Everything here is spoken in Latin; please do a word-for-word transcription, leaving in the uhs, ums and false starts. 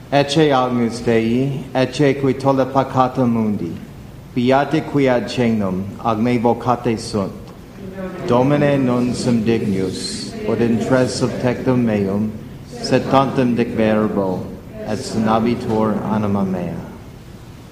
Ecce agnus Dei, ecce qui tolle peccata mundi, beate qui ad cenum, ad me vocate sunt. Domine non sum dignus, ut in tres subtectum meum, sed tantum dic verbo, et sunabitur anima mea.